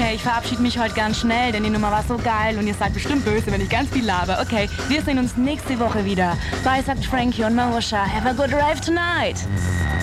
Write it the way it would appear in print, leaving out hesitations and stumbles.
Okay, ich verabschiede mich heute ganz schnell, denn die Nummer war so geil und ihr seid bestimmt böse, wenn ich ganz viel laber. Okay, wir sehen uns nächste Woche wieder. Bye, sagt Frankie und Marusha. Have a good drive tonight.